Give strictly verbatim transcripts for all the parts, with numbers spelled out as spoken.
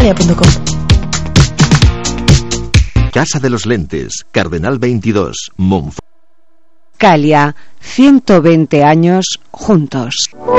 Calia punto com. Casa de los Lentes, Cardenal veintidós, Monfort. Calia, ciento veinte años juntos.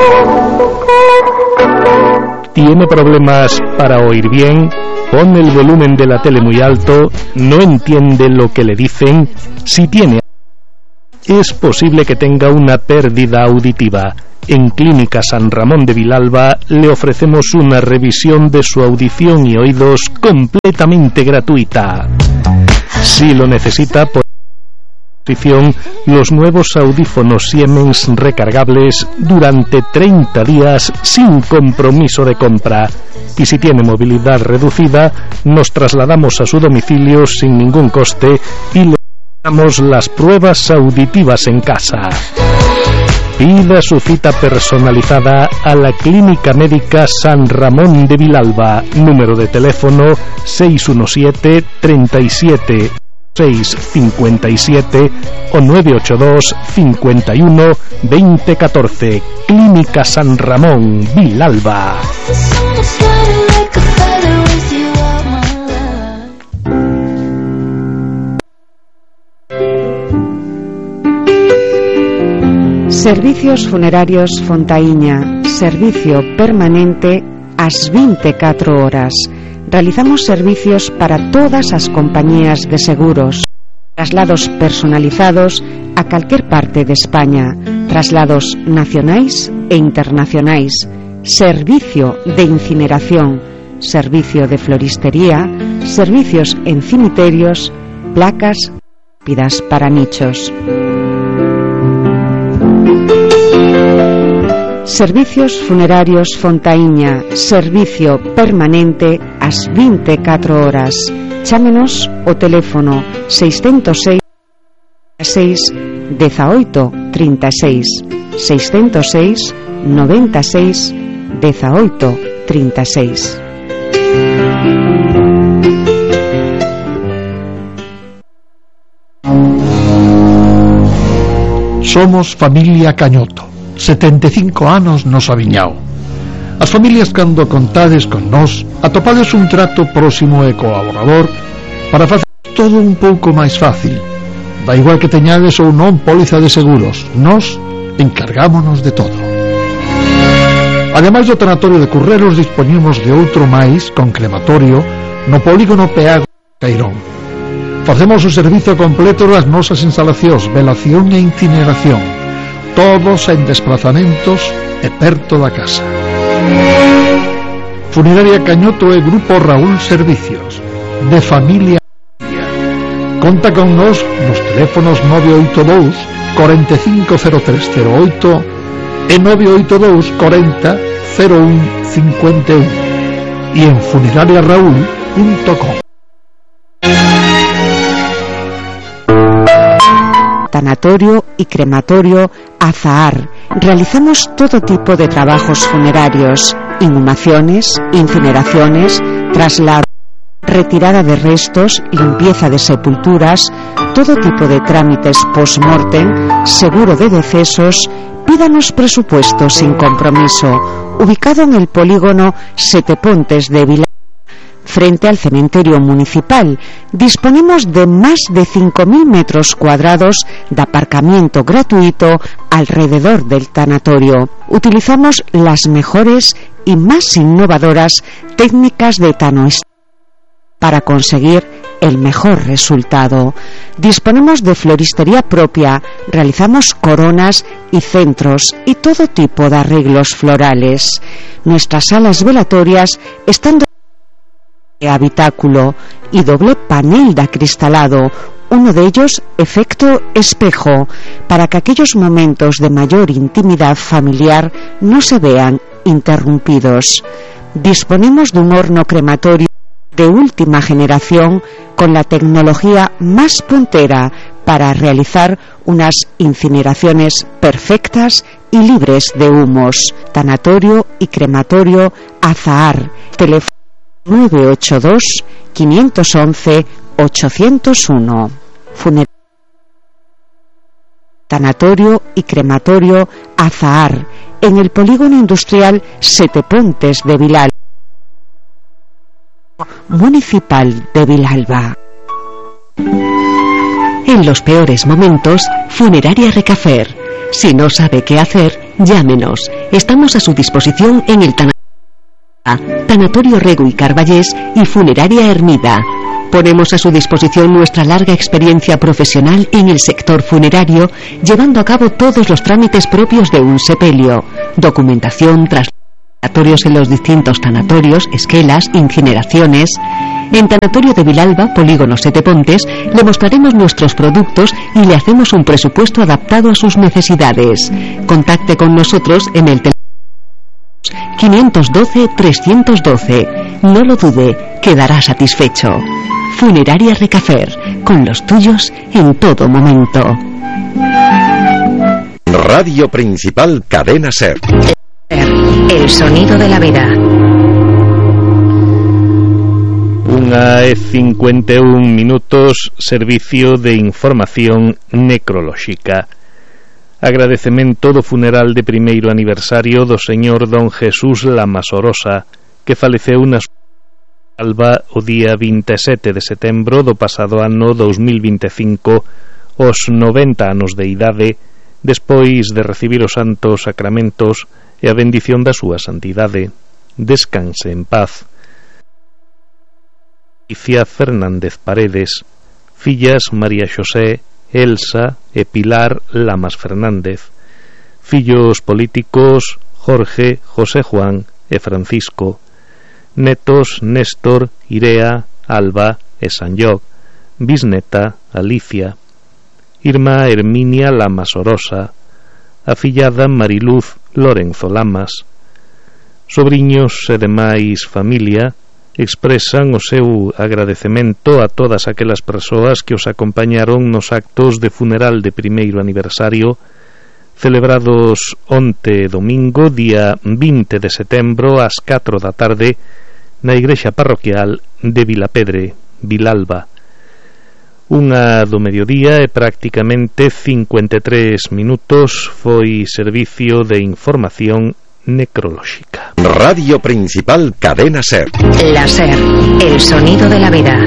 ¿Tiene problemas para oír bien? Pone el volumen de la tele muy alto, no entiende lo que le dicen. Si tiene, es posible que tenga una pérdida auditiva. En Clínica San Ramón de Vilalba le ofrecemos una revisión de su audición y oídos completamente gratuita. Si lo necesita, por los nuevos audífonos Siemens recargables durante treinta días sin compromiso de compra. Y si tiene movilidad reducida, nos trasladamos a su domicilio sin ningún coste y le damos las pruebas auditivas en casa. Pida su cita personalizada a la Clínica Médica San Ramón de Vilalba. Número de teléfono seis uno siete, treinta y siete, seis cincuenta y siete o nueve ocho dos, cincuenta y uno, veinte catorce. Clínica San Ramón, Vilalba. Servicios Funerarios Fontaíña, servicio permanente as veinticuatro horas. Realizamos servicios para todas as compañías de seguros, traslados personalizados a calquer parte de España, traslados nacionais e internacionais, servicio de incineración, servicio de floristería, servicios en cimiterios, placas, lápidas para nichos. Servicios Funerarios Fontaíña, servicio permanente as veinticuatro horas. Chámenos o teléfono seiscentos seis, seis, dieciocho, treinta y seis, seiscentos seis, noventa y seis, dieciocho, treinta y seis. Somos familia Cañoto, setenta e cinco anos nos aviñao. As familias, cando contades con nós, atopades un trato próximo e colaborador para facer todo un pouco máis fácil. Da igual que teñades ou non póliza de seguros, nós encargámonos de todo. Ademais do tanatorio de Curreros, dispoñemos de outro máis con crematorio no polígono Peago Cairón. Facemos o servizo completo das nosas instalacións, velación e incineración, todos en desplazamentos e perto da casa. Funeraria Cañoto e Grupo Raúl Servicios, de familia. Conta con nos nos teléfonos nove oito dous, cuarenta y cinco cero tres cero oito e nove oito dous, cuarenta, cero un cincuenta y uno e en funeraria raúl punto com. Tanatorio y crematorio Azahar. Realizamos todo tipo de trabajos funerarios, inhumaciones, incineraciones, traslado, retirada de restos, limpieza de sepulturas, todo tipo de trámites post-mortem, seguro de decesos. Pídanos presupuesto sin compromiso. Ubicado en el polígono Sete Pontes de Vilalba, frente al cementerio municipal, disponemos de más de cinco mil metros cuadrados de aparcamiento gratuito alrededor del tanatorio. Utilizamos las mejores y más innovadoras técnicas de tanoestesia para conseguir el mejor resultado. Disponemos de floristería propia, realizamos coronas y centros y todo tipo de arreglos florales. Nuestras salas velatorias están de habitáculo y doble panel de acristalado, uno de ellos efecto espejo, para que aquellos momentos de mayor intimidad familiar no se vean interrumpidos. Disponemos de un horno crematorio de última generación con la tecnología más puntera para realizar unas incineraciones perfectas y libres de humos. Tanatorio y crematorio Azahar. Teléfono nueve ocho dos, cinco once, ocho cero uno. Funer Tanatorio y crematorio Azahar, en el polígono industrial Sete Pontes de Vilalba. municipal de Vilalba. En los peores momentos, Funeraria Recafer. Si no sabe qué hacer, llámenos. Estamos a su disposición en el Tanatorio, Tanatorio Rego y Carballés y Funeraria Hermida. Ponemos a su disposición nuestra larga experiencia profesional en el sector funerario, llevando a cabo todos los trámites propios de un sepelio: documentación, traslados en los distintos tanatorios, esquelas, incineraciones. En Tanatorio de Vilalba, Polígono Sete Pontes, le mostraremos nuestros productos y le hacemos un presupuesto adaptado a sus necesidades. Contacte con nosotros en el teléfono quinientos doce trescientos doce. No lo dude, quedará satisfecho. Funeraria Recafer, con los tuyos en todo momento. Radio Principal Cadena SER. El sonido de la vida. Unha e cincuenta e un minutos, servicio de información necrolóxica. Agradecemento do funeral de primeiro aniversario do señor don Jesús Lamas Orosa, que faleceu na Alba o día vinte e sete de setembro do pasado ano dos mil vinte e cinco, aos noventa anos de idade, despois de recibir os santos sacramentos e a bendición da súa santidade. Descanse en paz. Alicia Fernández Paredes, fillas María Xosé, Elsa e Pilar Lamas Fernández, fillos políticos Jorge, José Juan e Francisco, netos Néstor, Irea, Alba e Sanllog, bisneta Alicia, irmá Herminia Lamas Orosa, afillada Mariluz Lorenzo Lamas. Sobriños e demais familia expresan o seu agradecemento a todas aquelas persoas que os acompañaron nos actos de funeral de primeiro aniversario celebrados onte domingo, día vinte de setembro, ás catro da tarde, na igrexa parroquial de Vilapedre, Vilalba. Unha do mediodía e prácticamente cincuenta e tres minutos foi servicio de información necrolóxica. Radio Principal Cadena SER. La SER, el sonido de la vida.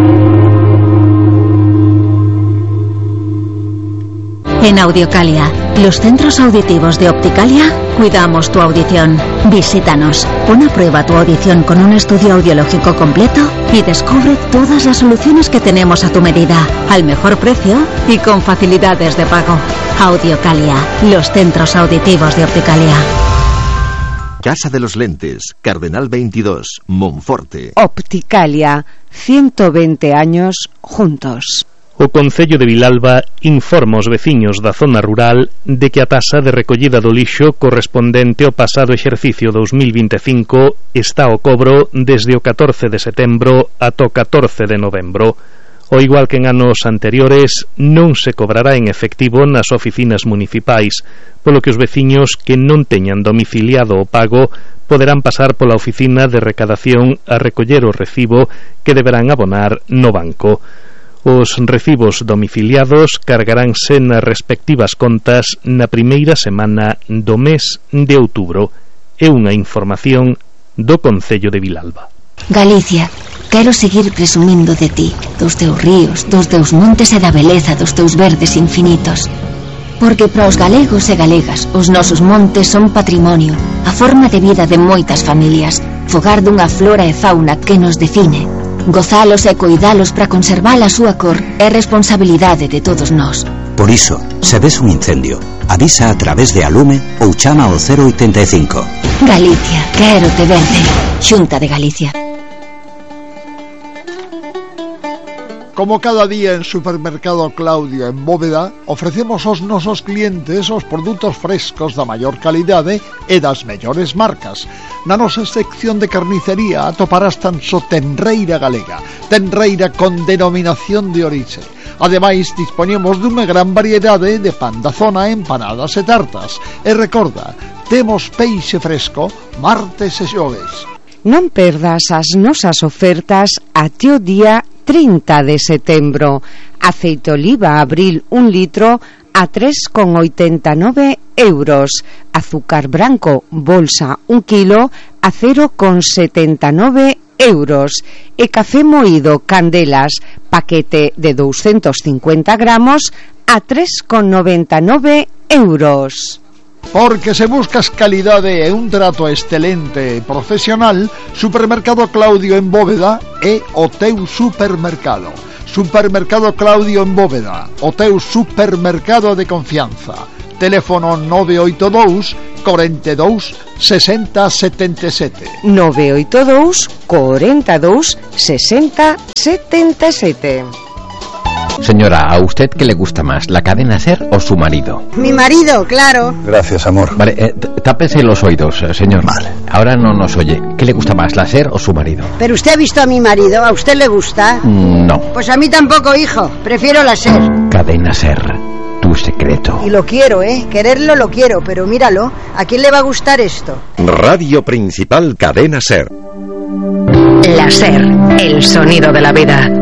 En Audiocalia, los centros auditivos de Opticalia, cuidamos tu audición. Visítanos, pon a prueba tu audición con un estudio audiológico completo y descubre todas las soluciones que tenemos a tu medida, al mejor precio y con facilidades de pago. Audiocalia, los centros auditivos de Opticalia. Casa de los Lentes, Cardenal veintidós, Monforte. Opticalia, ciento veinte años juntos. O Concello de Vilalba informa aos veciños da zona rural de que a taxa de recollida do lixo correspondente ao pasado exercicio dous mil vinte e cinco está ao cobro desde o catorce de setembro ata o catorce de novembro. Ao igual que en anos anteriores, non se cobrará en efectivo nas oficinas municipais, polo que os veciños que non teñan domiciliado o pago poderán pasar pola oficina de recadación a recoller o recibo que deberán abonar no banco. Os recibos domiciliados cargaránse nas respectivas contas na primeira semana do mes de outubro. É unha información do Concello de Vilalba. Galicia, quero seguir presumindo de ti, dos teus ríos, dos teus montes e da beleza dos teus verdes infinitos. Porque para os galegos e galegas os nosos montes son patrimonio, a forma de vida de moitas familias, fogar dunha flora e fauna que nos define. Gozalos e coidalos para conservar a súa cor é responsabilidade de todos nós. Por iso, se ves un incendio, avisa a través de Alume ou chama ao cero oitenta e cinco. Galicia, quero te verte. Xunta de Galicia. Como cada día en Supermercado Claudio en Bóveda, ofrecemos aos nosos clientes os produtos frescos da maior calidade e das mellores marcas. Na nosa sección de carnicería atoparás tan só tenreira galega, tenreira con denominación de orixe. Ademais, dispoñemos dunha gran variedade de pan da zona, empanadas e tartas. E recorda, temos peixe fresco martes e xoves. Non perdas as nosas ofertas até o día trinta de setembro. Aceite oliva abril un litro a tres con oitenta e nove euros. Azúcar branco bolsa un kilo a cero coma setenta e nove euros. E café moído Candelas, paquete de doscientos cincuenta gramos, a tres coma noventa e nove euros. Porque se buscas calidade e un trato excelente e profesional, Supermercado Claudio en Bóveda é o teu supermercado. Supermercado Claudio en Bóveda, o teu supermercado de confianza. Teléfono nove oito dous, cuarenta y dos, sesenta, setenta y siete. nove oito dous, cuarenta y dos, sesenta, setenta y siete. Señora, ¿a usted qué le gusta más, la cadena SER o su marido? Mi marido, claro. Gracias, amor. Vale, eh, tápese los oídos, eh, señor. Vale. Ahora no nos oye. ¿Qué le gusta más, la SER o su marido? Pero usted ha visto a mi marido, ¿a usted le gusta? Mm, no. Pues a mí tampoco, hijo. Prefiero la SER. Cadena SER, tu secreto. Y lo quiero, ¿eh? Quererlo lo quiero, pero míralo. ¿A quién le va a gustar esto? Radio Principal Cadena SER. La SER, el sonido de la vida.